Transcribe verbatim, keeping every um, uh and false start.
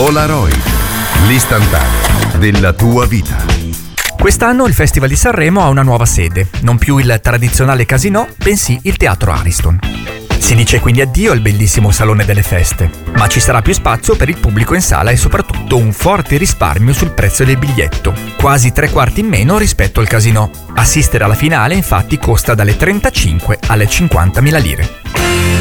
Polaroid, l'istantanea della tua vita. Quest'anno il Festival di Sanremo ha una nuova sede, non più il tradizionale Casinò, bensì il Teatro Ariston. Si dice quindi addio al bellissimo Salone delle Feste, ma ci sarà più spazio per il pubblico in sala e soprattutto un forte risparmio sul prezzo del biglietto, quasi tre quarti in meno rispetto al Casinò. Assistere alla finale infatti costa dalle trentacinque alle cinquantamila lire.